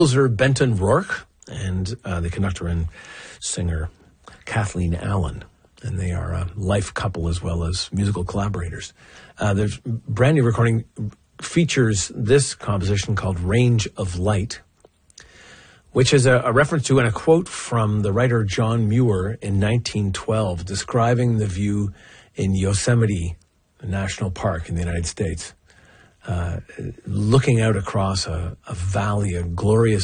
Benton Rourke and the conductor and singer Kathleen Allen. And they are a life couple as well as musical collaborators. Their brand new recording features this composition called Range of Light, which is a reference to and a quote from the writer John Muir in 1912, describing the view in Yosemite National Park in the United States, looking out across a valley, a glorious